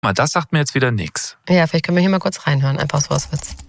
Mal, das sagt mir jetzt wieder nichts. Ja, vielleicht können wir hier mal kurz reinhören, einfach so aus Witz.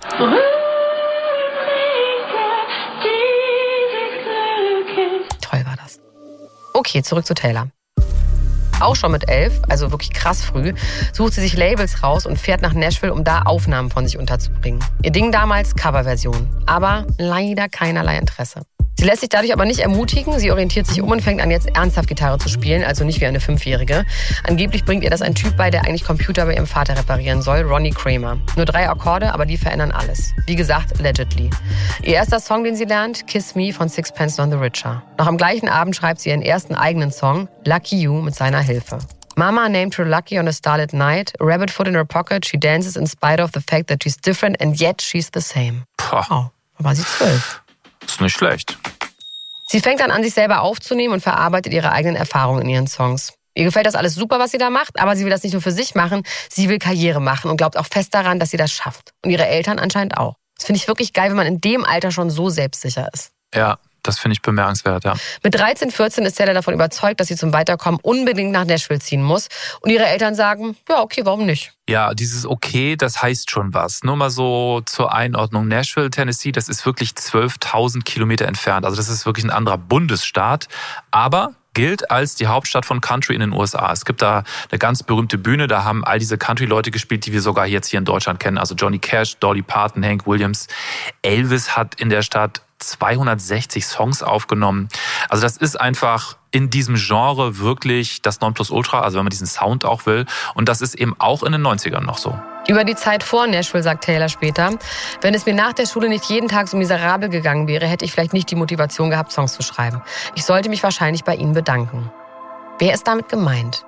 Toll war das. Okay, zurück zu Taylor. Auch schon mit 11, also wirklich krass früh, sucht sie sich Labels raus und fährt nach Nashville, um da Aufnahmen von sich unterzubringen. Ihr Ding damals Coverversion, aber leider keinerlei Interesse. Sie lässt sich dadurch aber nicht ermutigen. Sie orientiert sich um und fängt an, jetzt ernsthaft Gitarre zu spielen, also nicht wie eine 5-Jährige. Angeblich bringt ihr das ein Typ bei, der eigentlich Computer bei ihrem Vater reparieren soll, Ronnie Kramer. Nur 3 Akkorde, aber die verändern alles. Wie gesagt, allegedly. Ihr erster Song, den sie lernt, Kiss Me von Sixpence None the Richer. Noch am gleichen Abend schreibt sie ihren ersten eigenen Song, Lucky You, mit seiner Hilfe. Mama named her Lucky on a starlit night, a rabbit foot in her pocket, she dances in spite of the fact that she's different and yet she's the same. Wow, da war sie 12. Ist nicht schlecht. Sie fängt dann an, sich selber aufzunehmen und verarbeitet ihre eigenen Erfahrungen in ihren Songs. Ihr gefällt das alles super, was sie da macht, aber sie will das nicht nur für sich machen, sie will Karriere machen und glaubt auch fest daran, dass sie das schafft. Und ihre Eltern anscheinend auch. Das finde ich wirklich geil, wenn man in dem Alter schon so selbstsicher ist. Ja, das finde ich bemerkenswert, ja. Mit 13, 14 ist Taylor davon überzeugt, dass sie zum Weiterkommen unbedingt nach Nashville ziehen muss. Und ihre Eltern sagen, ja, okay, warum nicht? Ja, dieses okay, das heißt schon was. Nur mal so zur Einordnung. Nashville, Tennessee, das ist wirklich 12.000 Kilometer entfernt. Also das ist wirklich ein anderer Bundesstaat. Aber gilt als die Hauptstadt von Country in den USA. Es gibt da eine ganz berühmte Bühne, da haben all diese Country-Leute gespielt, die wir sogar jetzt hier in Deutschland kennen. Also Johnny Cash, Dolly Parton, Hank Williams. Elvis hat in der Stadt 260 Songs aufgenommen. Also das ist einfach in diesem Genre wirklich das Nonplusultra, also wenn man diesen Sound auch will. Und das ist eben auch in den 90ern noch so. Über die Zeit vor Nashville sagt Taylor später, wenn es mir nach der Schule nicht jeden Tag so miserabel gegangen wäre, hätte ich vielleicht nicht die Motivation gehabt, Songs zu schreiben. Ich sollte mich wahrscheinlich bei ihnen bedanken. Wer ist damit gemeint?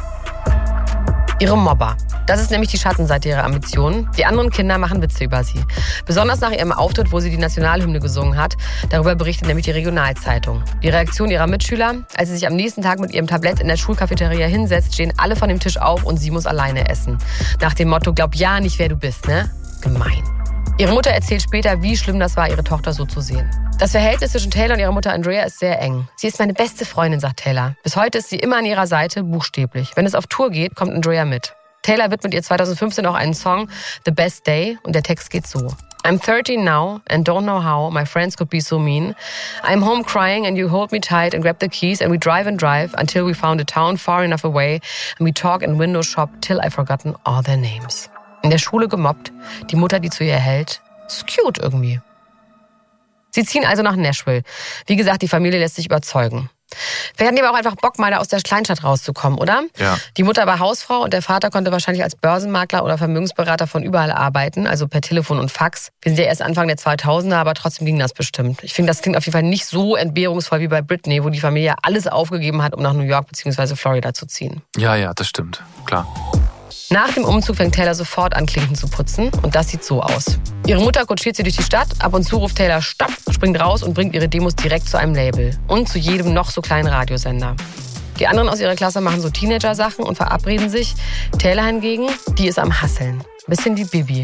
Ihre Mobber. Das ist nämlich die Schattenseite ihrer Ambitionen. Die anderen Kinder machen Witze über sie. Besonders nach ihrem Auftritt, wo sie die Nationalhymne gesungen hat. Darüber berichtet nämlich die Regionalzeitung. Die Reaktion ihrer Mitschüler, als sie sich am nächsten Tag mit ihrem Tablett in der Schulcafeteria hinsetzt, stehen alle von dem Tisch auf und sie muss alleine essen. Nach dem Motto, glaub ja nicht, wer du bist, ne? Gemein. Ihre Mutter erzählt später, wie schlimm das war, ihre Tochter so zu sehen. Das Verhältnis zwischen Taylor und ihrer Mutter Andrea ist sehr eng. Sie ist meine beste Freundin, sagt Taylor. Bis heute ist sie immer an ihrer Seite, buchstäblich. Wenn es auf Tour geht, kommt Andrea mit. Taylor widmet ihr 2015 auch einen Song, The Best Day, und der Text geht so. I'm 13 now and don't know how my friends could be so mean. I'm home crying and you hold me tight and grab the keys and we drive until we found a town far enough away and we talk and window shop till I've forgotten all their names. In der Schule gemobbt, die Mutter, die zu ihr hält. Ist cute irgendwie. Sie ziehen also nach Nashville. Wie gesagt, die Familie lässt sich überzeugen. Wir hatten aber auch einfach Bock, mal da aus der Kleinstadt rauszukommen, oder? Ja. Die Mutter war Hausfrau und der Vater konnte wahrscheinlich als Börsenmakler oder Vermögensberater von überall arbeiten, also per Telefon und Fax. Wir sind ja erst Anfang der 2000er, aber trotzdem ging das bestimmt. Ich finde, das klingt auf jeden Fall nicht so entbehrungsvoll wie bei Britney, wo die Familie alles aufgegeben hat, um nach New York bzw. Florida zu ziehen. Ja, das stimmt. Klar. Nach dem Umzug fängt Taylor sofort an, Klinken zu putzen. Und das sieht so aus. Ihre Mutter kutschiert sie durch die Stadt. Ab und zu ruft Taylor Stopp, springt raus und bringt ihre Demos direkt zu einem Label. Und zu jedem noch so kleinen Radiosender. Die anderen aus ihrer Klasse machen so Teenager-Sachen und verabreden sich. Taylor hingegen, die ist am Hasseln. Bisschen wie Bibi.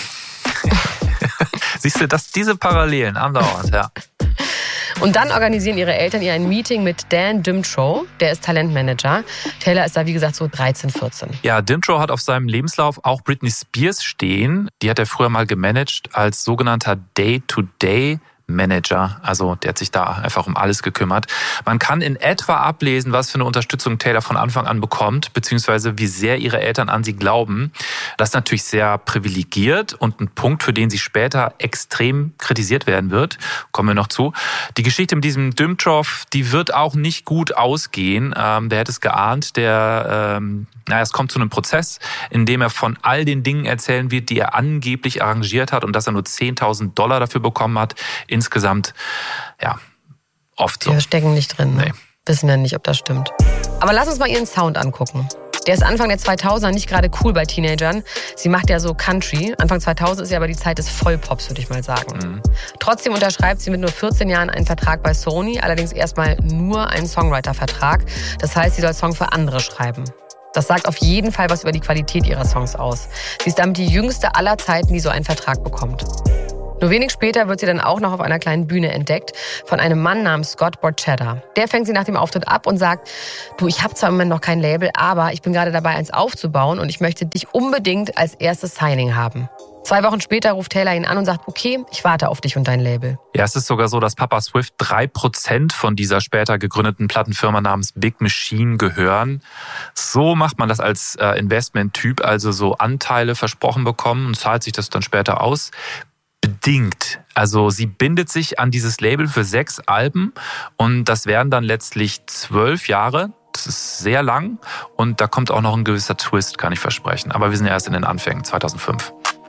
Siehst du, diese Parallelen andauernd, ja. Und dann organisieren ihre Eltern ihr ein Meeting mit Dan Dimtrow, der ist Talentmanager. Taylor ist da, wie gesagt, so 13, 14. Ja, Dimtrow hat auf seinem Lebenslauf auch Britney Spears stehen. Die hat er früher mal gemanagt als sogenannter Day-to-Day-Manager. Also der hat sich da einfach um alles gekümmert. Man kann in etwa ablesen, was für eine Unterstützung Taylor von Anfang an bekommt, beziehungsweise wie sehr ihre Eltern an sie glauben. Das ist natürlich sehr privilegiert und ein Punkt, für den sie später extrem kritisiert werden wird. Kommen wir noch zu. Die Geschichte mit diesem Dimtrow, die wird auch nicht gut ausgehen. Der hätte es geahnt. Es kommt zu einem Prozess, in dem er von all den Dingen erzählen wird, die er angeblich arrangiert hat und dass er nur $10.000 dafür bekommen hat. Insgesamt, ja, oft so. Wir stecken nicht drin. Ne? Nee. Wissen wir nicht, ob das stimmt. Aber lass uns mal ihren Sound angucken. Der ist Anfang der 2000er nicht gerade cool bei Teenagern. Sie macht ja so Country. Anfang 2000 ist ja aber die Zeit des Vollpops, würde ich mal sagen. Mhm. Trotzdem unterschreibt sie mit nur 14 Jahren einen Vertrag bei Sony, allerdings erstmal nur einen Songwriter-Vertrag. Das heißt, sie soll Songs für andere schreiben. Das sagt auf jeden Fall was über die Qualität ihrer Songs aus. Sie ist damit die jüngste aller Zeiten, die so einen Vertrag bekommt. Nur wenig später wird sie dann auch noch auf einer kleinen Bühne entdeckt von einem Mann namens Scott Borchetta. Der fängt sie nach dem Auftritt ab und sagt, du, ich habe zwar im Moment noch kein Label, aber ich bin gerade dabei, eins aufzubauen und ich möchte dich unbedingt als erstes Signing haben. 2 Wochen später ruft Taylor ihn an und sagt, okay, ich warte auf dich und dein Label. Ja, es ist sogar so, dass Papa Swift 3% von dieser später gegründeten Plattenfirma namens Big Machine gehören. So macht man das als Investment-Typ, also so Anteile versprochen bekommen und zahlt sich das dann später aus. Bedingt. Also sie bindet sich an dieses Label für 6 Alben und das wären dann letztlich 12 Jahre. Das ist sehr lang und da kommt auch noch ein gewisser Twist, kann ich versprechen. Aber wir sind erst in den Anfängen, 2005.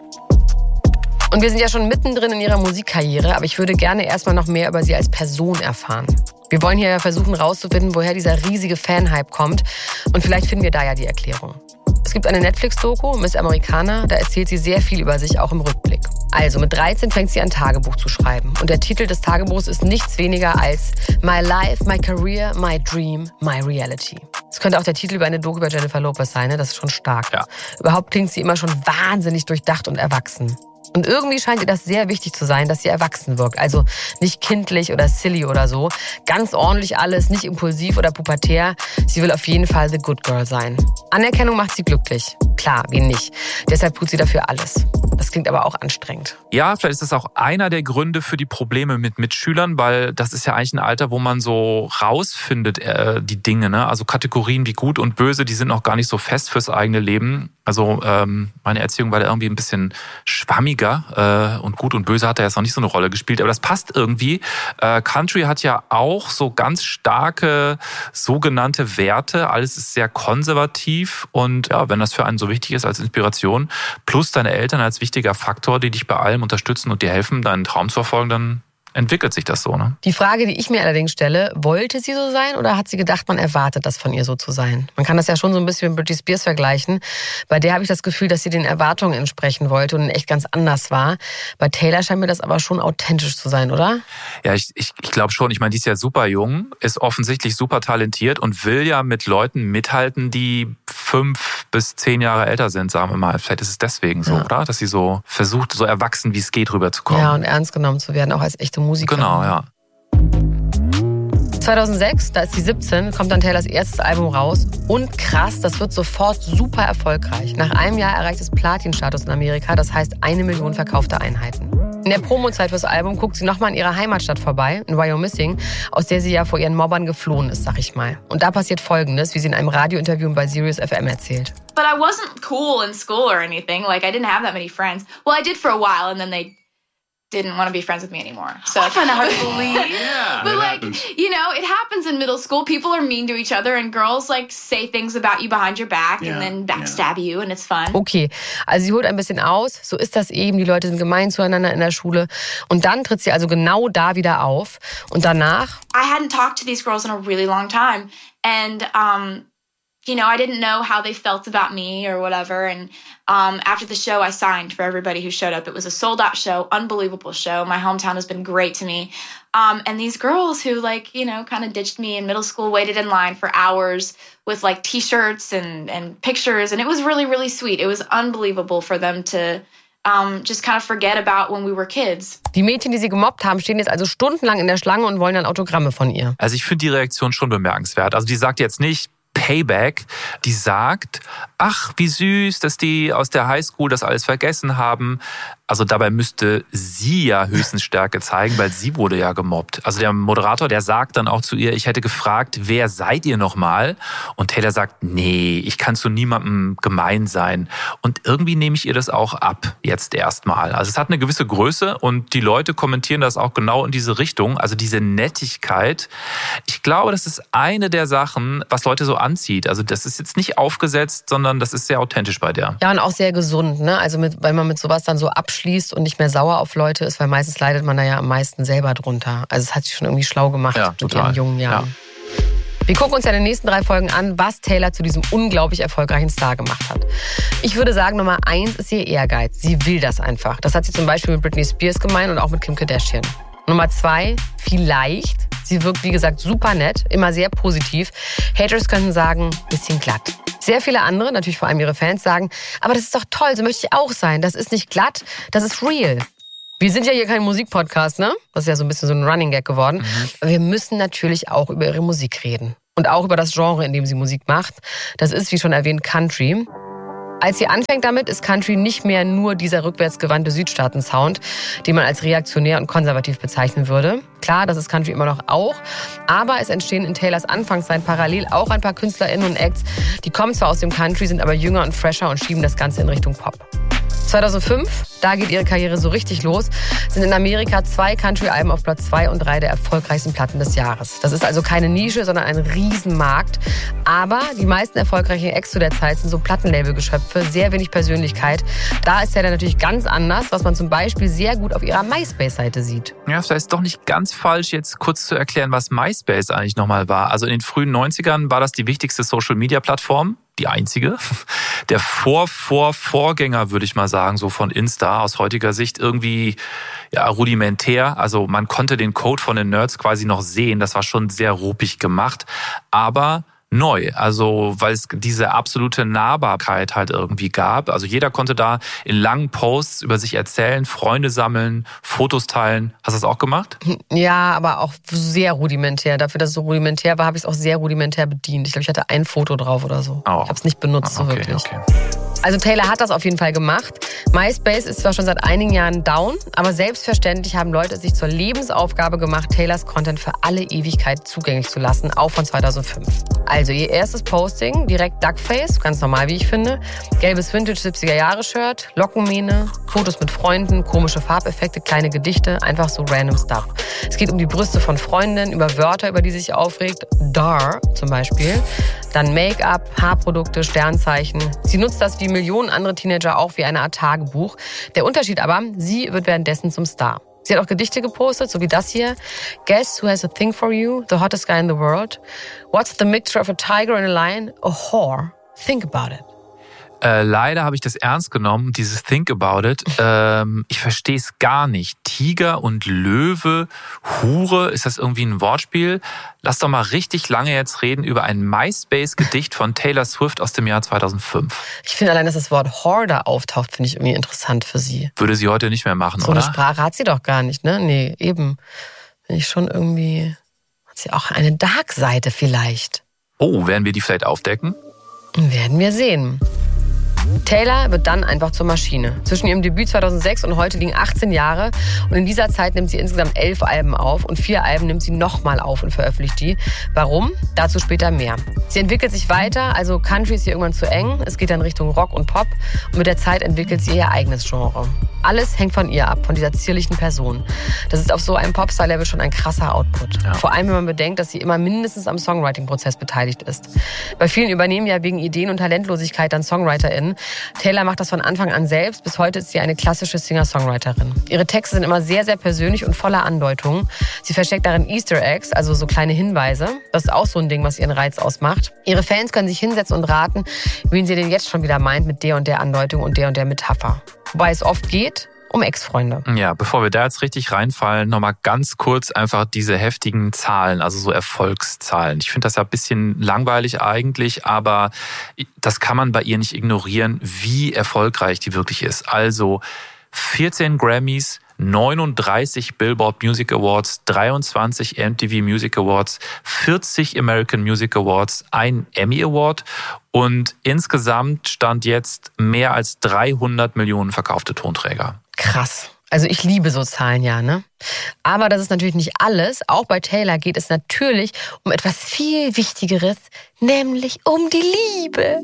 Und wir sind ja schon mittendrin in ihrer Musikkarriere, aber ich würde gerne erstmal noch mehr über sie als Person erfahren. Wir wollen hier ja versuchen rauszufinden, woher dieser riesige Fan-Hype kommt und vielleicht finden wir da ja die Erklärung. Es gibt eine Netflix-Doku, Miss Americana, da erzählt sie sehr viel über sich, auch im Rückblick. Also mit 13 fängt sie an, Tagebuch zu schreiben. Und der Titel des Tagebuchs ist nichts weniger als My Life, My Career, My Dream, My Reality. Das könnte auch der Titel über eine Doku über Jennifer Lopez sein, ne? Das ist schon stark. Ja. Überhaupt klingt sie immer schon wahnsinnig durchdacht und erwachsen. Und irgendwie scheint ihr das sehr wichtig zu sein, dass sie erwachsen wirkt. Also nicht kindlich oder silly oder so. Ganz ordentlich alles, nicht impulsiv oder pubertär. Sie will auf jeden Fall the good girl sein. Anerkennung macht sie glücklich. Klar, wen nicht. Deshalb tut sie dafür alles. Das klingt aber auch anstrengend. Ja, vielleicht ist das auch einer der Gründe für die Probleme mit Mitschülern, weil das ist ja eigentlich ein Alter, wo man so rausfindet, die Dinge, ne? Also Kategorien wie gut und böse, die sind noch gar nicht so fest fürs eigene Leben. Also meine Erziehung war da irgendwie ein bisschen schwammiger und gut und böse hat da jetzt noch nicht so eine Rolle gespielt, aber das passt irgendwie. Country hat ja auch so ganz starke sogenannte Werte, alles ist sehr konservativ und ja, wenn das für einen so wichtig ist als Inspiration, plus deine Eltern als wichtiger Faktor, die dich bei allem unterstützen und dir helfen, deinen Traum zu verfolgen, dann entwickelt sich das so, ne? Die Frage, die ich mir allerdings stelle, wollte sie so sein oder hat sie gedacht, man erwartet das von ihr so zu sein? Man kann das ja schon so ein bisschen mit Britney Spears vergleichen. Bei der habe ich das Gefühl, dass sie den Erwartungen entsprechen wollte und echt ganz anders war. Bei Taylor scheint mir das aber schon authentisch zu sein, oder? Ja, ich glaube schon. Ich meine, die ist ja super jung, ist offensichtlich super talentiert und will ja mit Leuten mithalten, die 5 bis 10 Jahre älter sind, sagen wir mal. Vielleicht ist es deswegen so, oder? Dass sie so versucht, so erwachsen wie es geht rüberzukommen. Ja, und ernst genommen zu werden, auch als echte Musikerin. Genau, ja. 2006, da ist sie 17, kommt dann Taylors erstes Album raus. Und krass, das wird sofort super erfolgreich. Nach einem Jahr erreicht es Platin-Status in Amerika, das heißt 1 Million verkaufte Einheiten. In der Promozeit fürs Album guckt sie nochmal in ihrer Heimatstadt vorbei, in Wyoming, aus der sie ja vor ihren Mobbern geflohen ist, sag ich mal. Und da passiert Folgendes, wie sie in einem Radiointerview bei Sirius FM erzählt. But I wasn't cool in school or anything. Like, I didn't have that many friends. Well, I did for a while, and then they didn't want to be friends with me anymore. So I find that hard to believe. Yeah, but it like, happens. you know, it happens in middle school. People are mean to each other, and girls like say things about you behind your back and then backstab you, and it's fun. Okay, also sie holt ein bisschen aus. So ist das eben. Die Leute sind gemein zueinander in der Schule. Und dann tritt sie also genau da wieder auf. Und danach? I hadn't talked to these girls in a really long time, and you know, I didn't know how they felt about me or whatever. And after the show, I signed for everybody who showed up. It was a sold-out show, unbelievable show. My hometown has been great to me. And these girls who, like, you know, kind of ditched me in middle school, waited in line for hours with, like, T-shirts and pictures. And it was really, really sweet. It was unbelievable for them to just kind of forget about when we were kids. Die Mädchen, die sie gemobbt haben, stehen jetzt also stundenlang in der Schlange und wollen dann Autogramme von ihr. Also ich finde die Reaktion schon bemerkenswert. Also die sagt jetzt nicht Payback, die sagt, ach, wie süß, dass die aus der Highschool das alles vergessen haben. Also dabei müsste sie ja höchstens Stärke zeigen, weil sie wurde ja gemobbt. Also der Moderator, der sagt dann auch zu ihr, ich hätte gefragt, wer seid ihr nochmal? Und Taylor sagt, nee, ich kann zu niemandem gemein sein. Und irgendwie nehme ich ihr das auch ab, jetzt erstmal. Also es hat eine gewisse Größe und die Leute kommentieren das auch genau in diese Richtung. Also diese Nettigkeit. Ich glaube, das ist eine der Sachen, was Leute so anzieht. Also das ist jetzt nicht aufgesetzt, sondern das ist sehr authentisch bei der. Ja, und auch sehr gesund, ne? Also weil man mit sowas dann so abschließt und nicht mehr sauer auf Leute ist, weil meistens leidet man da ja am meisten selber drunter. Also es hat sich schon irgendwie schlau gemacht mit ihren jungen Jahren. Ja. Wir gucken uns ja in den nächsten 3 Folgen an, was Taylor zu diesem unglaublich erfolgreichen Star gemacht hat. Ich würde sagen, Nummer 1 ist ihr Ehrgeiz. Sie will das einfach. Das hat sie zum Beispiel mit Britney Spears gemeint und auch mit Kim Kardashian. Nummer 2, vielleicht. Sie wirkt, wie gesagt, super nett, immer sehr positiv. Haters könnten sagen, bisschen glatt. Sehr viele andere, natürlich vor allem ihre Fans, sagen, aber das ist doch toll, so möchte ich auch sein. Das ist nicht glatt, das ist real. Wir sind ja hier kein Musikpodcast, ne? Das ist ja so ein bisschen so ein Running Gag geworden. Aber wir müssen natürlich auch über ihre Musik reden. Und auch über das Genre, in dem sie Musik macht. Das ist, wie schon erwähnt, Country. Als sie anfängt damit, ist Country nicht mehr nur dieser rückwärtsgewandte Südstaaten-Sound, den man als reaktionär und konservativ bezeichnen würde. Klar, das ist Country immer noch auch. Aber es entstehen in Taylors Anfangszeit parallel auch ein paar KünstlerInnen und Acts, die kommen zwar aus dem Country, sind aber jünger und fresher und schieben das Ganze in Richtung Pop. 2005, da geht ihre Karriere so richtig los, sind in Amerika 2 Country-Alben auf Platz 2 und 3 der erfolgreichsten Platten des Jahres. Das ist also keine Nische, sondern ein Riesenmarkt. Aber die meisten erfolgreichen Acts zu der Zeit sind so Plattenlabel-Geschöpfe, sehr wenig Persönlichkeit. Da ist Taylor natürlich ganz anders, was man zum Beispiel sehr gut auf ihrer MySpace-Seite sieht. Ja, vielleicht ist doch nicht ganz falsch, jetzt kurz zu erklären, was MySpace eigentlich nochmal war. Also in den frühen 90ern war das die wichtigste Social-Media-Plattform. Die einzige. Der Vorgänger, würde ich mal sagen, so von Insta, aus heutiger Sicht irgendwie ja, rudimentär. Also man konnte den Code von den Nerds quasi noch sehen. Das war schon sehr ruppig gemacht, aber neu. Also weil es diese absolute Nahbarkeit halt irgendwie gab. Also jeder konnte da in langen Posts über sich erzählen, Freunde sammeln, Fotos teilen. Hast du das auch gemacht? Ja, aber auch sehr rudimentär. Dafür, dass es so rudimentär war, habe ich es auch sehr rudimentär bedient. Ich glaube, ich hatte ein Foto drauf oder so. Oh. Ich habe es nicht benutzt, so wirklich. Okay. Also Taylor hat das auf jeden Fall gemacht. MySpace ist zwar schon seit einigen Jahren down, aber selbstverständlich haben Leute es sich zur Lebensaufgabe gemacht, Taylors Content für alle Ewigkeit zugänglich zu lassen, auch von 2005. Also ihr erstes Posting, direkt Duckface, ganz normal, wie ich finde. Gelbes Vintage-70er-Jahre-Shirt, Lockenmähne, Fotos mit Freunden, komische Farbeffekte, kleine Gedichte, einfach so random Stuff. Es geht um die Brüste von Freundinnen, über Wörter, über die sie sich aufregt. Dar zum Beispiel. Dann Make-up, Haarprodukte, Sternzeichen. Sie nutzt das wie Millionen andere Teenager auch wie eine Art Tagebuch. Der Unterschied aber, sie wird währenddessen zum Star. Sie hat auch Gedichte gepostet, so wie das hier. Guess who has a thing for you? The hottest guy in the world. What's the mixture of a tiger and a lion? A whore. Think about it. Leider habe ich das ernst genommen, dieses Think About It. Ich verstehe es gar nicht. Tiger und Löwe, Hure, ist das irgendwie ein Wortspiel? Lass doch mal richtig lange jetzt reden über ein MySpace-Gedicht von Taylor Swift aus dem Jahr 2005. Ich finde allein, dass das Wort Whore da auftaucht, finde ich irgendwie interessant für sie. Würde sie heute nicht mehr machen, so oder? So eine Sprache hat sie doch gar nicht, ne? Nee, eben. Finde ich schon irgendwie... Hat sie auch eine Dark-Seite vielleicht? Oh, werden wir die vielleicht aufdecken? Werden wir sehen. Taylor wird dann einfach zur Maschine. Zwischen ihrem Debüt 2006 und heute liegen 18 Jahre. Und in dieser Zeit nimmt sie insgesamt 11 Alben auf. Und 4 Alben nimmt sie nochmal auf und veröffentlicht die. Warum? Dazu später mehr. Sie entwickelt sich weiter. Also Country ist hier irgendwann zu eng. Es geht dann Richtung Rock und Pop. Und mit der Zeit entwickelt sie ihr eigenes Genre. Alles hängt von ihr ab, von dieser zierlichen Person. Das ist auf so einem Popstar-Level schon ein krasser Output. Ja. Vor allem, wenn man bedenkt, dass sie immer mindestens am Songwriting-Prozess beteiligt ist. Bei vielen übernehmen ja wegen Ideen und Talentlosigkeit dann SongwriterInnen. Taylor macht das von Anfang an selbst. Bis heute ist sie eine klassische Singer-Songwriterin. Ihre Texte sind immer sehr, sehr persönlich und voller Andeutungen. Sie versteckt darin Easter Eggs, also so kleine Hinweise. Das ist auch so ein Ding, was ihren Reiz ausmacht. Ihre Fans können sich hinsetzen und raten, wen sie denn jetzt schon wieder meint mit der und der Andeutung und der Metapher. Wobei es oft geht um Ex-Freunde. Ja, bevor wir da jetzt richtig reinfallen, nochmal ganz kurz einfach diese heftigen Zahlen, also so Erfolgszahlen. Ich finde das ja ein bisschen langweilig eigentlich, aber das kann man bei ihr nicht ignorieren, wie erfolgreich die wirklich ist. Also 14 Grammys, 39 Billboard Music Awards, 23 MTV Music Awards, 40 American Music Awards, ein Emmy Award und insgesamt stand jetzt mehr als 300 Millionen verkaufte Tonträger. Krass. Also ich liebe so Zahlen, ja, ne? Aber das ist natürlich nicht alles. Auch bei Taylor geht es natürlich um etwas viel Wichtigeres, nämlich um die Liebe.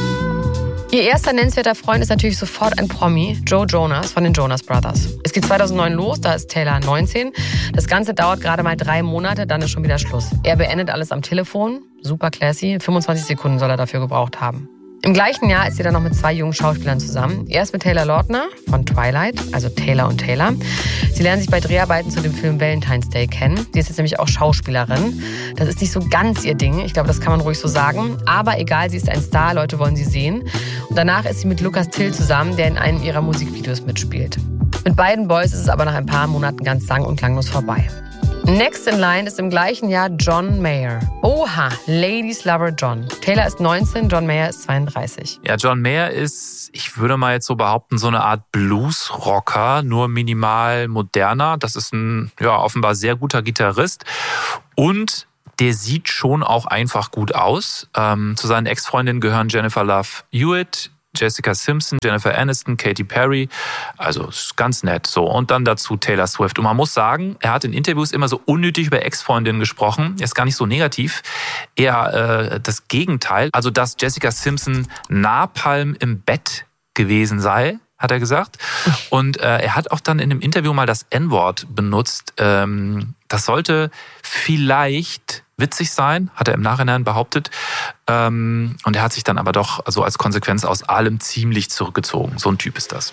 Ihr erster nennenswerter Freund ist natürlich sofort ein Promi, Joe Jonas von den Jonas Brothers. Es geht 2009 los, da ist Taylor 19. Das Ganze dauert gerade mal 3 Monate, dann ist schon wieder Schluss. Er beendet alles am Telefon, super classy, 25 Sekunden soll er dafür gebraucht haben. Im gleichen Jahr ist sie dann noch mit 2 jungen Schauspielern zusammen. Erst mit Taylor Lautner von Twilight, also Taylor und Taylor. Sie lernen sich bei Dreharbeiten zu dem Film Valentine's Day kennen. Sie ist jetzt nämlich auch Schauspielerin. Das ist nicht so ganz ihr Ding, ich glaube, das kann man ruhig so sagen. Aber egal, sie ist ein Star, Leute wollen sie sehen. Und danach ist sie mit Lucas Till zusammen, der in einem ihrer Musikvideos mitspielt. Mit beiden Boys ist es aber nach ein paar Monaten ganz sang- und klanglos vorbei. Next in line ist im gleichen Jahr John Mayer. Oha, Ladies Lover John. Taylor ist 19, John Mayer ist 32. Ja, John Mayer ist, ich würde mal jetzt so behaupten, so eine Art Blues-Rocker, nur minimal moderner. Das ist ein offenbar sehr guter Gitarrist und der sieht schon auch einfach gut aus. Zu seinen Ex-Freundinnen gehören Jennifer Love Hewitt, Jessica Simpson, Jennifer Aniston, Katy Perry. Also ist ganz nett. So, und dann dazu Taylor Swift. Und man muss sagen, er hat in Interviews immer so unnötig über Ex-Freundinnen gesprochen. Er ist gar nicht so negativ. Eher das Gegenteil. Also, dass Jessica Simpson Napalm im Bett gewesen sei, hat er gesagt. Und er hat auch dann in einem Interview mal das N-Wort benutzt. Das sollte vielleicht witzig sein, hat er im Nachhinein behauptet. Und er hat sich dann aber doch also als Konsequenz aus allem ziemlich zurückgezogen. So ein Typ ist das.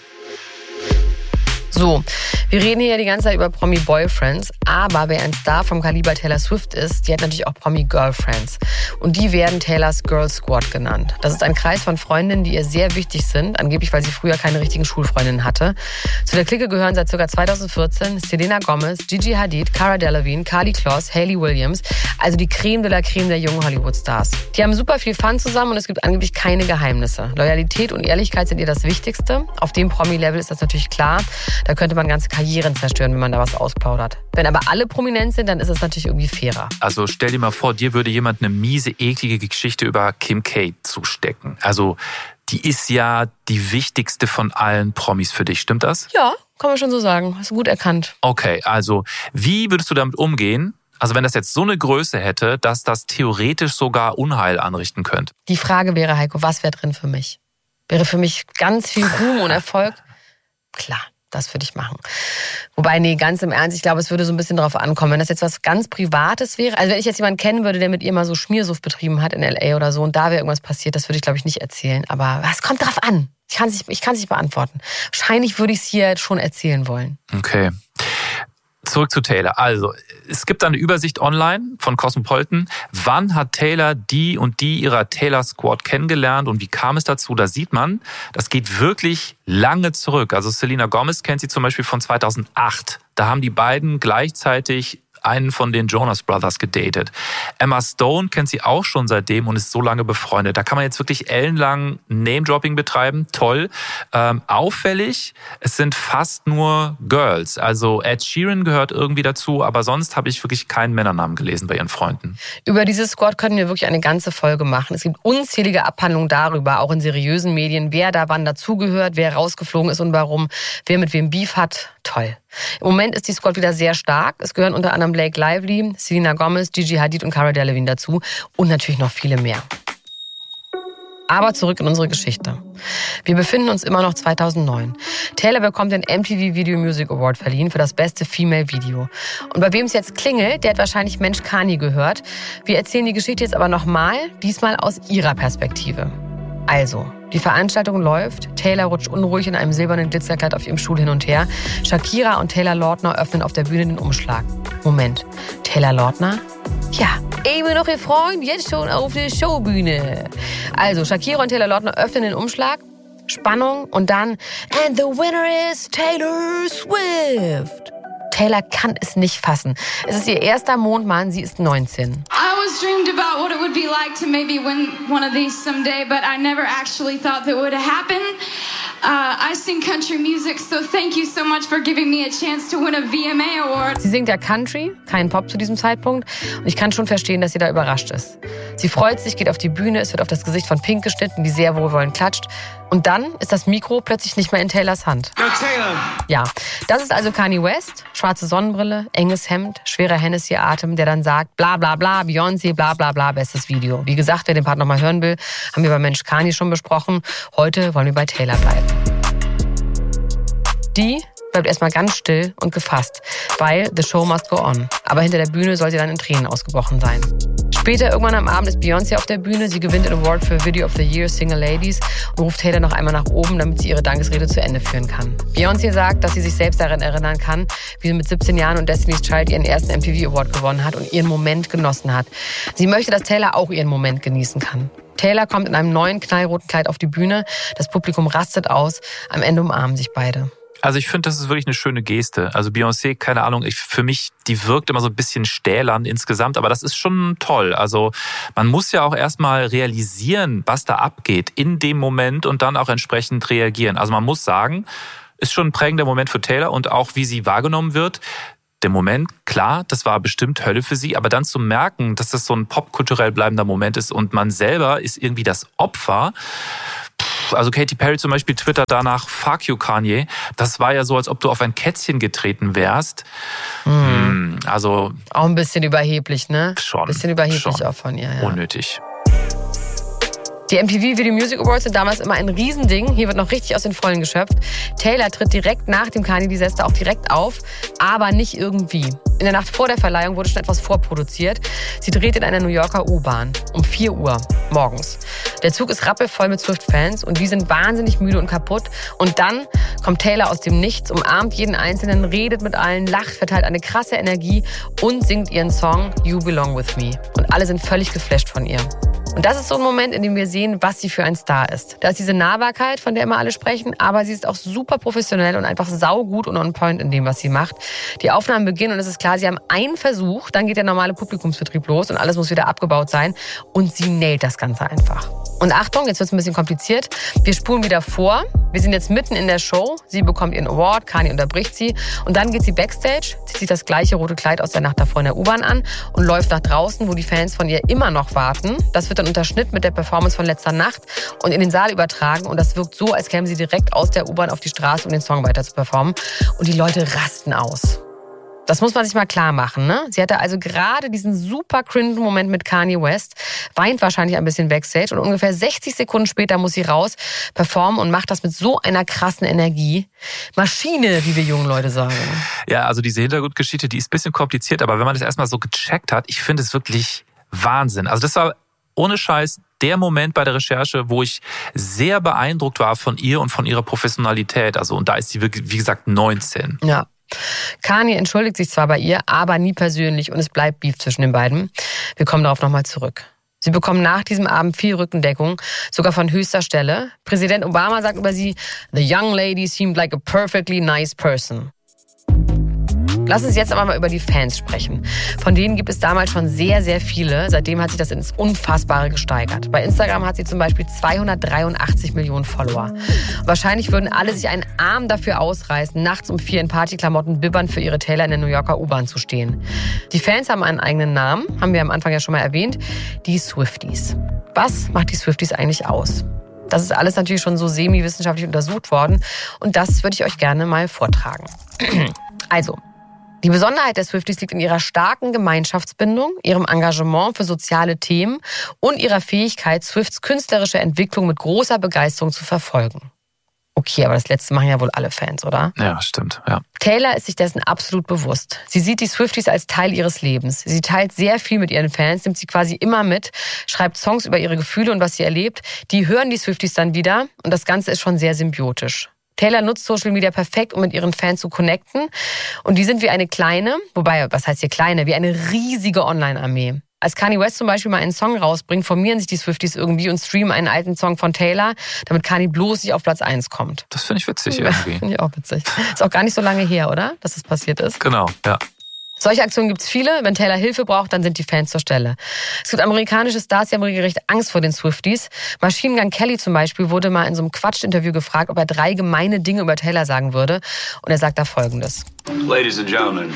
So, wir reden hier ja die ganze Zeit über Promi-Boyfriends, aber wer ein Star vom Kaliber Taylor Swift ist, die hat natürlich auch Promi-Girlfriends. Und die werden Taylors Girl Squad genannt. Das ist ein Kreis von Freundinnen, die ihr sehr wichtig sind, angeblich weil sie früher keine richtigen Schulfreundinnen hatte. Zu der Clique gehören seit ca. 2014 Selena Gomez, Gigi Hadid, Cara Delevingne, Karlie Kloss, Hayley Williams, also die Creme de la Creme der jungen Hollywood-Stars. Die haben super viel Fun zusammen und es gibt angeblich keine Geheimnisse. Loyalität und Ehrlichkeit sind ihr das Wichtigste. Auf dem Promi-Level ist das natürlich klar. Da könnte man ganze Karrieren zerstören, wenn man da was ausplaudert. Wenn aber alle prominent sind, dann ist es natürlich irgendwie fairer. Also stell dir mal vor, dir würde jemand eine miese, eklige Geschichte über Kim K zustecken. Also die ist ja die wichtigste von allen Promis für dich, stimmt das? Ja, kann man schon so sagen. Hast du gut erkannt. Okay, also wie würdest du damit umgehen? Also wenn das jetzt so eine Größe hätte, dass das theoretisch sogar Unheil anrichten könnte. Die Frage wäre, Heiko, was wäre drin für mich? Wäre für mich ganz viel Ruhm und Erfolg? Klar. Das würde ich machen. Wobei, nee, ganz im Ernst, ich glaube, es würde so ein bisschen drauf ankommen. Wenn das jetzt was ganz Privates wäre, also wenn ich jetzt jemanden kennen würde, der mit ihr mal so Schmiersuff betrieben hat in L.A. oder so und da wäre irgendwas passiert, das würde ich, glaube ich, nicht erzählen. Aber es kommt drauf an. Ich kann es nicht beantworten. Wahrscheinlich würde ich es hier schon erzählen wollen. Okay. Zurück zu Taylor. Also, es gibt eine Übersicht online von Cosmopolitan. Wann hat Taylor die und die ihrer Taylor Squad kennengelernt und wie kam es dazu? Da sieht man, das geht wirklich lange zurück. Also Selena Gomez kennt sie zum Beispiel von 2008. Da haben die beiden gleichzeitig einen von den Jonas Brothers gedatet. Emma Stone kennt sie auch schon seitdem und ist so lange befreundet. Da kann man jetzt wirklich ellenlang Name-Dropping betreiben. Toll. Auffällig, es sind fast nur Girls. Also Ed Sheeran gehört irgendwie dazu, aber sonst habe ich wirklich keinen Männernamen gelesen bei ihren Freunden. Über dieses Squad können wir wirklich eine ganze Folge machen. Es gibt unzählige Abhandlungen darüber, auch in seriösen Medien, wer da wann dazugehört, wer rausgeflogen ist und warum, wer mit wem Beef hat. Toll. Im Moment ist die Squad wieder sehr stark. Es gehören unter anderem Blake Lively, Selena Gomez, Gigi Hadid und Cara Delevingne dazu und natürlich noch viele mehr. Aber zurück in unsere Geschichte. Wir befinden uns immer noch 2009. Taylor bekommt den MTV Video Music Award verliehen für das beste Female Video. Und bei wem es jetzt klingelt, der hat wahrscheinlich Mensch Kanye gehört. Wir erzählen die Geschichte jetzt aber nochmal, diesmal aus ihrer Perspektive. Also, die Veranstaltung läuft, Taylor rutscht unruhig in einem silbernen Glitzerkleid auf ihrem Stuhl hin und her. Shakira und Taylor Lautner öffnen auf der Bühne den Umschlag. Moment, Taylor Lautner? Ja, eben noch ihr Freund, jetzt schon auf der Showbühne. Also, Shakira und Taylor Lautner öffnen den Umschlag, Spannung und dann And the winner is Taylor Swift. Taylor kann es nicht fassen. Es ist ihr erster Mondmann, sie ist 19. I always dreamed about what it would be like to maybe win one of these someday, but I never actually thought that would happen. I sing country music, so thank you so much for giving me a chance to win a VMA Award. Sie singt ja Country, kein Pop zu diesem Zeitpunkt. Und ich kann schon verstehen, dass sie da überrascht ist. Sie freut sich, geht auf die Bühne, es wird auf das Gesicht von Pink geschnitten, die sehr wohlwollend klatscht. Und dann ist das Mikro plötzlich nicht mehr in Taylors Hand. Yo, Taylor. Ja, das ist also Kanye West. Schwarze Sonnenbrille, enges Hemd, schwerer Hennessy-Atem, der dann sagt, bla bla bla, Beyoncé, bla bla bla, bestes Video. Wie gesagt, wer den Part nochmal hören will, haben wir bei Mensch Kanye schon besprochen. Heute wollen wir bei Taylor bleiben. Die bleibt erstmal ganz still und gefasst, weil the show must go on. Aber hinter der Bühne soll sie dann in Tränen ausgebrochen sein. Später, irgendwann am Abend, ist Beyoncé auf der Bühne. Sie gewinnt den Award für Video of the Year Single Ladies und ruft Taylor noch einmal nach oben, damit sie ihre Dankesrede zu Ende führen kann. Beyoncé sagt, dass sie sich selbst daran erinnern kann, wie sie mit 17 Jahren und Destiny's Child ihren ersten MTV Award gewonnen hat und ihren Moment genossen hat. Sie möchte, dass Taylor auch ihren Moment genießen kann. Taylor kommt in einem neuen knallroten Kleid auf die Bühne. Das Publikum rastet aus. Am Ende umarmen sich beide. Also ich finde, das ist wirklich eine schöne Geste. Also Beyoncé, keine Ahnung, für mich, die wirkt immer so ein bisschen stählern insgesamt, aber das ist schon toll. Also man muss ja auch erstmal realisieren, was da abgeht in dem Moment und dann auch entsprechend reagieren. Also man muss sagen, ist schon ein prägender Moment für Taylor und auch wie sie wahrgenommen wird. Der Moment, klar, das war bestimmt Hölle für sie, aber dann zu merken, dass das so ein popkulturell bleibender Moment ist und man selber ist irgendwie das Opfer. Also Katy Perry zum Beispiel twittert danach, fuck you Kanye. Das war ja so, als ob du auf ein Kätzchen getreten wärst. Also auch ein bisschen überheblich, ne? Schon. Ein bisschen überheblich schon. Auch von ihr, ja. Unnötig. Die MTV Video Music Awards sind damals immer ein Riesending. Hier wird noch richtig aus den Vollen geschöpft. Taylor tritt direkt nach dem Kanye-Desaster auch direkt auf, aber nicht irgendwie. In der Nacht vor der Verleihung wurde schon etwas vorproduziert. Sie dreht in einer New Yorker U-Bahn um 4 Uhr morgens. Der Zug ist rappelvoll mit Swift-Fans und die sind wahnsinnig müde und kaputt. Und dann kommt Taylor aus dem Nichts, umarmt jeden Einzelnen, redet mit allen, lacht, verteilt eine krasse Energie und singt ihren Song You Belong With Me. Und alle sind völlig geflasht von ihr. Und das ist so ein Moment, in dem wir sehen, was sie für ein Star ist. Da ist diese Nahbarkeit, von der immer alle sprechen, aber sie ist auch super professionell und einfach saugut und on point in dem, was sie macht. Die Aufnahmen beginnen und es ist klar, sie haben einen Versuch, dann geht der normale Publikumsbetrieb los und alles muss wieder abgebaut sein und sie nailt das Ganze einfach. Und Achtung, jetzt wird es ein bisschen kompliziert. Wir spulen wieder vor. Wir sind jetzt mitten in der Show. Sie bekommt ihren Award, Kanye unterbricht sie. Und dann geht sie backstage, zieht sich das gleiche rote Kleid aus der Nacht davor in der U-Bahn an und läuft nach draußen, wo die Fans von ihr immer noch warten. Das wird dann unterschnitten mit der Performance von letzter Nacht und in den Saal übertragen. Und das wirkt so, als käme sie direkt aus der U-Bahn auf die Straße, um den Song weiter zu performen. Und die Leute rasten aus. Das muss man sich mal klar machen, ne? Sie hatte also gerade diesen super cringe Moment mit Kanye West, weint wahrscheinlich ein bisschen backstage und ungefähr 60 Sekunden später muss sie raus, performen und macht das mit so einer krassen Energie. Maschine, wie wir jungen Leute sagen. Ja, also diese Hintergrundgeschichte, die ist ein bisschen kompliziert, aber wenn man das erstmal so gecheckt hat, ich finde es wirklich Wahnsinn. Also das war ohne Scheiß der Moment bei der Recherche, wo ich sehr beeindruckt war von ihr und von ihrer Professionalität. Also und da ist sie wirklich, wie gesagt, 19. Ja. Kanye entschuldigt sich zwar bei ihr, aber nie persönlich und es bleibt Beef zwischen den beiden. Wir kommen darauf nochmal zurück. Sie bekommen nach diesem Abend viel Rückendeckung, sogar von höchster Stelle. Präsident Obama sagt über sie, "The young lady seemed like a perfectly nice person." Lass uns jetzt aber mal über die Fans sprechen. Von denen gibt es damals schon sehr, sehr viele. Seitdem hat sich das ins Unfassbare gesteigert. Bei Instagram hat sie zum Beispiel 283 Millionen Follower. Wahrscheinlich würden alle sich einen Arm dafür ausreißen, nachts um 4 in Partyklamotten bibbernd für ihre Taylor in der New Yorker U-Bahn zu stehen. Die Fans haben einen eigenen Namen, haben wir am Anfang ja schon mal erwähnt, die Swifties. Was macht die Swifties eigentlich aus? Das ist alles natürlich schon so semi-wissenschaftlich untersucht worden und das würde ich euch gerne mal vortragen. Also, die Besonderheit der Swifties liegt in ihrer starken Gemeinschaftsbindung, ihrem Engagement für soziale Themen und ihrer Fähigkeit, Swifts künstlerische Entwicklung mit großer Begeisterung zu verfolgen. Okay, aber das Letzte machen ja wohl alle Fans, oder? Ja, stimmt, ja. Taylor ist sich dessen absolut bewusst. Sie sieht die Swifties als Teil ihres Lebens. Sie teilt sehr viel mit ihren Fans, nimmt sie quasi immer mit, schreibt Songs über ihre Gefühle und was sie erlebt. Die hören die Swifties dann wieder und das Ganze ist schon sehr symbiotisch. Taylor nutzt Social Media perfekt, um mit ihren Fans zu connecten. Und die sind wie eine kleine, wobei, was heißt hier kleine, wie eine riesige Online-Armee. Als Kanye West zum Beispiel mal einen Song rausbringt, formieren sich die Swifties irgendwie und streamen einen alten Song von Taylor, damit Kanye bloß nicht auf Platz 1 kommt. Das finde ich witzig irgendwie. Finde ich auch witzig. Ist auch gar nicht so lange her, oder? Dass das passiert ist. Genau, ja. Solche Aktionen gibt's viele. Wenn Taylor Hilfe braucht, dann sind die Fans zur Stelle. Es gibt amerikanische Stars, die haben regelrecht Angst vor den Swifties. Machine Gun Kelly zum Beispiel wurde mal in so einem Quatsch-Interview gefragt, ob er 3 gemeine Dinge über Taylor sagen würde. Und er sagt da Folgendes. Ladies and gentlemen,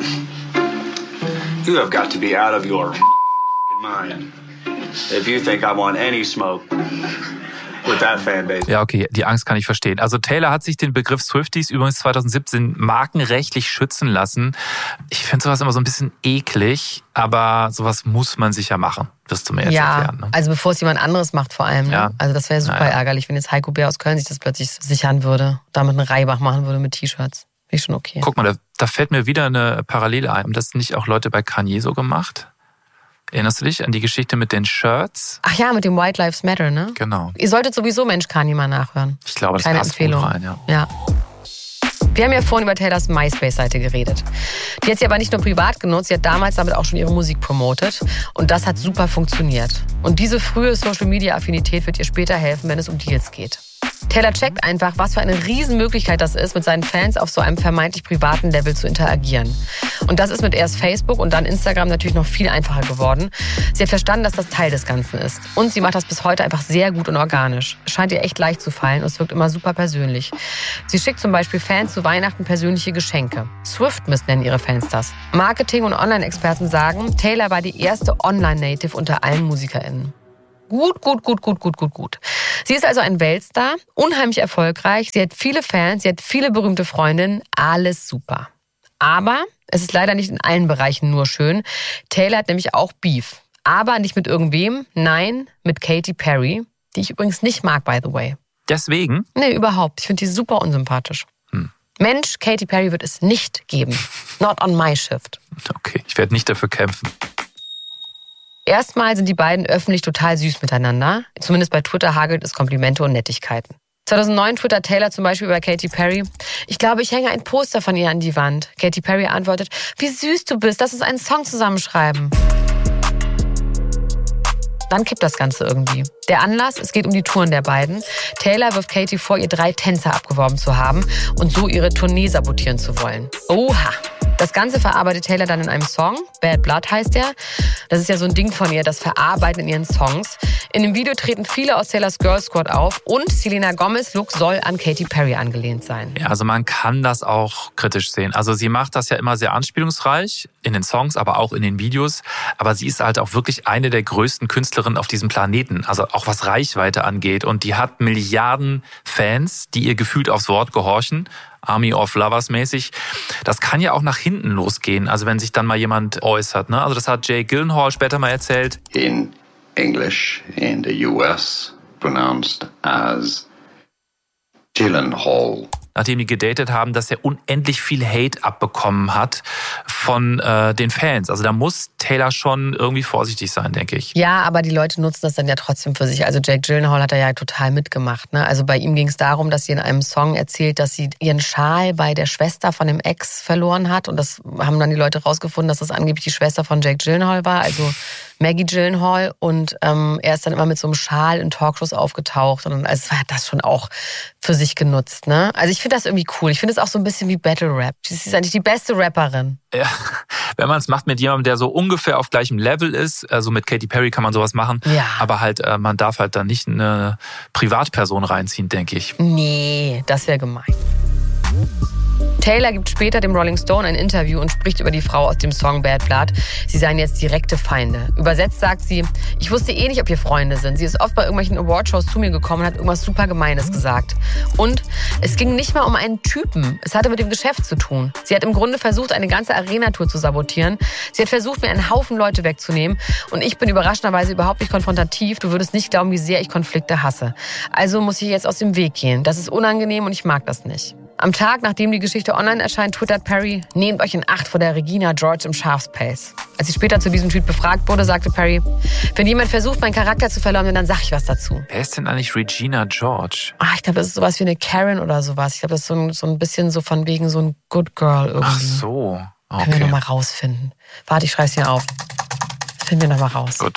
you have got to be out of your mind if you think I want any smoke with that fanbase. Ja, okay, die Angst kann ich verstehen. Also Taylor hat sich den Begriff Swifties übrigens 2017 markenrechtlich schützen lassen. Ich finde sowas immer so ein bisschen eklig, aber sowas muss man sicher machen, wirst du mir jetzt erklären. Ne? Also bevor es jemand anderes macht vor allem. Ne? Ja. Also das wäre super ärgerlich, wenn jetzt Heiko Bär aus Köln sich das plötzlich sichern würde, damit einen Reibach machen würde mit T-Shirts. Finde ich schon okay. Guck mal, da fällt mir wieder eine Parallele ein. Haben das nicht auch Leute bei Kanye so gemacht? Erinnerst du dich an die Geschichte mit den Shirts? Ach ja, mit dem White Lives Matter, ne? Genau. Ihr solltet sowieso Mensch Kanye mal nachhören. Ich glaube, das Keine passt Empfehlung. gut rein, ja. Ja. Wir haben ja vorhin über Taylors MySpace-Seite geredet. Die hat sie aber nicht nur privat genutzt, sie hat damals damit auch schon ihre Musik promotet. Und das hat super funktioniert. Und diese frühe Social-Media-Affinität wird ihr später helfen, wenn es um Deals geht. Taylor checkt einfach, was für eine Riesenmöglichkeit das ist, mit seinen Fans auf so einem vermeintlich privaten Level zu interagieren. Und das ist mit erst Facebook und dann Instagram natürlich noch viel einfacher geworden. Sie hat verstanden, dass das Teil des Ganzen ist. Und sie macht das bis heute einfach sehr gut und organisch. Es scheint ihr echt leicht zu fallen und es wirkt immer super persönlich. Sie schickt zum Beispiel Fans zu Weihnachten persönliche Geschenke. Swiftmas nennen ihre Fans das. Marketing- und Online-Experten sagen, Taylor war die erste Online-Native unter allen MusikerInnen. Gut. Sie ist also ein Weltstar, unheimlich erfolgreich, sie hat viele Fans, sie hat viele berühmte Freundinnen, alles super. Aber es ist leider nicht in allen Bereichen nur schön. Taylor hat nämlich auch Beef. Aber nicht mit irgendwem, nein, mit Katy Perry, die ich übrigens nicht mag, by the way. Deswegen? Nee, überhaupt. Ich finde die super unsympathisch. Mensch, Katy Perry wird es nicht geben. Not on my shift. Okay, ich werde nicht dafür kämpfen. Erstmal sind die beiden öffentlich total süß miteinander. Zumindest bei Twitter hagelt es Komplimente und Nettigkeiten. 2009 twittert Taylor zum Beispiel über Katy Perry: Ich glaube, ich hänge ein Poster von ihr an die Wand. Katy Perry antwortet: Wie süß du bist, lass uns einen Song zusammenschreiben. Dann kippt das Ganze irgendwie. Der Anlass, es geht um die Touren der beiden. Taylor wirft Katy vor, ihr 3 Tänzer abgeworben zu haben und so ihre Tournee sabotieren zu wollen. Oha! Das Ganze verarbeitet Taylor dann in einem Song. Bad Blood heißt der. Das ist ja so ein Ding von ihr, das Verarbeiten in ihren Songs. In dem Video treten viele aus Taylors Girl Squad auf und Selena Gomez' Look soll an Katy Perry angelehnt sein. Ja, also man kann das auch kritisch sehen. Also sie macht das ja immer sehr anspielungsreich in den Songs, aber auch in den Videos. Aber sie ist halt auch wirklich eine der größten Künstlerinnen auf diesem Planeten. Also auch was Reichweite angeht. Und die hat Milliarden Fans, die ihr gefühlt aufs Wort gehorchen. Army of Lovers mäßig. Das kann ja auch nach hinten losgehen, also wenn sich dann mal jemand äußert. Ne? Also das hat Jake Gyllenhaal später mal erzählt. In English, in the US, pronounced as Gyllenhaal. Nachdem die gedatet haben, dass er unendlich viel Hate abbekommen hat von den Fans. Also da muss Taylor schon irgendwie vorsichtig sein, denke ich. Ja, aber die Leute nutzen das dann ja trotzdem für sich. Also Jake Gyllenhaal hat da ja total mitgemacht. Ne? Also bei ihm ging es darum, dass sie in einem Song erzählt, dass sie ihren Schal bei der Schwester von dem Ex verloren hat. Und das haben dann die Leute rausgefunden, dass das angeblich die Schwester von Jake Gyllenhaal war, also Maggie Gyllenhaal. Und er ist dann immer mit so einem Schal in Talkshows aufgetaucht. Und also hat das schon auch für sich genutzt. Ne? Also ich finde das irgendwie cool. Ich finde es auch so ein bisschen wie Battle Rap. Sie ist eigentlich die beste Rapperin. Ja, wenn man es macht mit jemandem, der so ungefähr auf gleichem Level ist, also mit Katy Perry kann man sowas machen, ja. Aber halt, man darf halt da nicht eine Privatperson reinziehen, denke ich. Nee, das wäre gemein. Taylor gibt später dem Rolling Stone ein Interview und spricht über die Frau aus dem Song Bad Blood. Sie seien jetzt direkte Feinde. Übersetzt sagt sie: Ich wusste eh nicht, ob wir Freunde sind. Sie ist oft bei irgendwelchen Awardshows zu mir gekommen und hat irgendwas super Gemeines gesagt. Und es ging nicht mal um einen Typen. Es hatte mit dem Geschäft zu tun. Sie hat im Grunde versucht, eine ganze Arena-Tour zu sabotieren. Sie hat versucht, mir einen Haufen Leute wegzunehmen. Und ich bin überraschenderweise überhaupt nicht konfrontativ. Du würdest nicht glauben, wie sehr ich Konflikte hasse. Also muss ich jetzt aus dem Weg gehen. Das ist unangenehm und ich mag das nicht. Am Tag, nachdem die Geschichte online erscheint, twittert Perry: Nehmt euch in Acht vor der Regina George im Schafspelz. Als sie später zu diesem Tweet befragt wurde, sagte Perry: Wenn jemand versucht, meinen Charakter zu verleumden, dann sag ich was dazu. Wer ist denn eigentlich Regina George? Ich glaube, das ist sowas wie eine Karen oder sowas. Ich glaube, das ist so ein bisschen so von wegen so ein Good Girl irgendwie. Ach so, okay. Können wir nochmal rausfinden. Warte, ich schreibe es hier auf. Finden wir nochmal raus. Gut.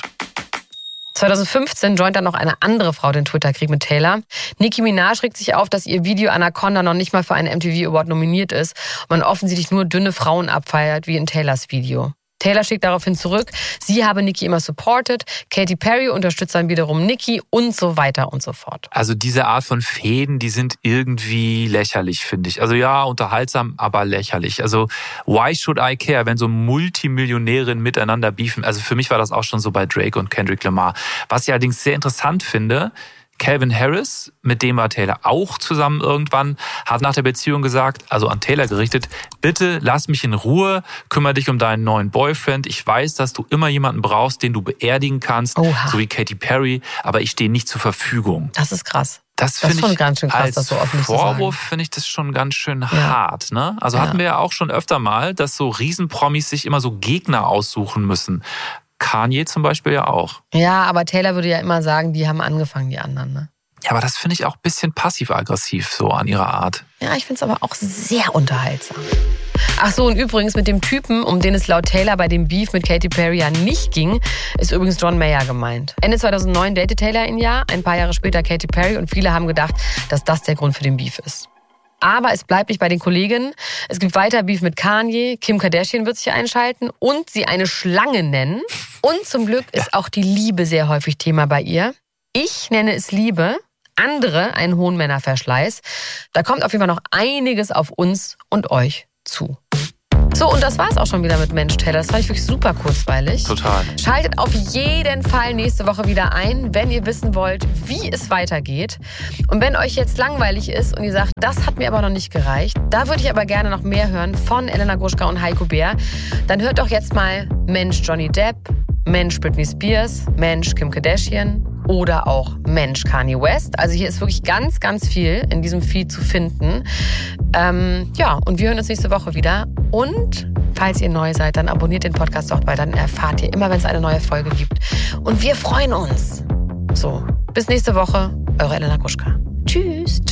2015 joint dann noch eine andere Frau den Twitter-Krieg mit Taylor. Nicki Minaj regt sich auf, dass ihr Video Anaconda noch nicht mal für einen MTV Award nominiert ist und man offensichtlich nur dünne Frauen abfeiert, wie in Taylors Video. Taylor schickt daraufhin zurück, sie habe Nicki immer supported, Katy Perry unterstützt dann wiederum Nicki und so weiter und so fort. Also diese Art von Fäden, die sind irgendwie lächerlich, finde ich. Also ja, unterhaltsam, aber lächerlich. Also why should I care, wenn so Multimillionärinnen miteinander beefen? Also für mich war das auch schon so bei Drake und Kendrick Lamar. Was ich allerdings sehr interessant finde, Calvin Harris, mit dem war Taylor auch zusammen irgendwann, hat nach der Beziehung gesagt, also an Taylor gerichtet: Bitte lass mich in Ruhe, kümmere dich um deinen neuen Boyfriend. Ich weiß, dass du immer jemanden brauchst, den du beerdigen kannst, so wie Katy Perry, aber ich stehe nicht zur Verfügung. Das ist krass. Das finde ich ganz schön krass, als das so öffentlich Vorwurf finde ich das schon ganz schön hart. Ne? Also hatten wir ja auch schon öfter mal, dass so Riesenpromis sich immer so Gegner aussuchen müssen. Kanye zum Beispiel ja auch. Ja, aber Taylor würde ja immer sagen, die haben angefangen, die anderen. Ne? Ja, aber das finde ich auch ein bisschen passiv-aggressiv so an ihrer Art. Ja, ich finde es aber auch sehr unterhaltsam. Ach so, und übrigens mit dem Typen, um den es laut Taylor bei dem Beef mit Katy Perry ja nicht ging, ist übrigens John Mayer gemeint. Ende 2009 datet Taylor ihn ja, ein paar Jahre später Katy Perry und viele haben gedacht, dass das der Grund für den Beef ist. Aber es bleibt nicht bei den Kolleginnen. Es gibt weiter Beef mit Kanye, Kim Kardashian wird sich einschalten und sie eine Schlange nennen. Und zum Glück ist auch die Liebe sehr häufig Thema bei ihr. Ich nenne es Liebe, andere einen hohen Männerverschleiß. Da kommt auf jeden Fall noch einiges auf uns und euch zu. So, und das war's auch schon wieder mit Mensch, Taylor. Das fand ich wirklich super kurzweilig. Total. Schaltet auf jeden Fall nächste Woche wieder ein, wenn ihr wissen wollt, wie es weitergeht. Und wenn euch jetzt langweilig ist und ihr sagt, das hat mir aber noch nicht gereicht, da würde ich aber gerne noch mehr hören von Elena Gruschka und Heiko Bär, dann hört doch jetzt mal Mensch Johnny Depp, Mensch Britney Spears, Mensch Kim Kardashian oder auch Mensch Kanye West. Also hier ist wirklich ganz, ganz viel in diesem Feed zu finden. Ja, und wir hören uns nächste Woche wieder. Und falls ihr neu seid, dann abonniert den Podcast doch, weil dann erfahrt ihr immer, wenn es eine neue Folge gibt. Und wir freuen uns. So, bis nächste Woche, eure Elena Gruschka.